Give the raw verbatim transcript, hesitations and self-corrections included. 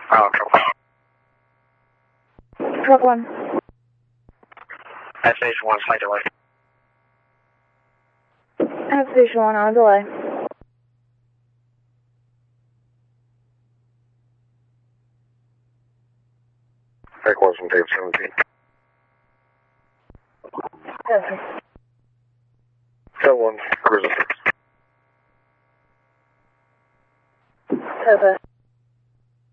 Oh, truck one. Truck one. At station one, slight delay. At station one on a delay. Take one from Dave seventeen. Okay. Tell one, cruiser six. Okay.